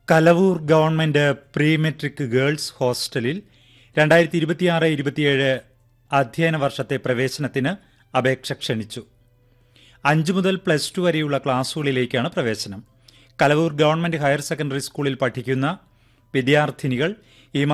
Kalavoor government pre metric girls ഹോസ്റ്റലിൽ 2026-27 അധ്യയന വർഷത്തെ പ്രവേശനത്തിന് അപേക്ഷ ക്ഷണിച്ചു. 5 മുതൽ +2 വരെയുള്ള ക്ലാസുകളിലേക്കാണ് പ്രവേശനം. കലവൂർ ഗവൺമെന്റ് ഹയർ സെക്കൻഡറി സ്കൂളിൽ പഠിക്കുന്ന വിദ്യാർത്ഥിനികൾ ഈ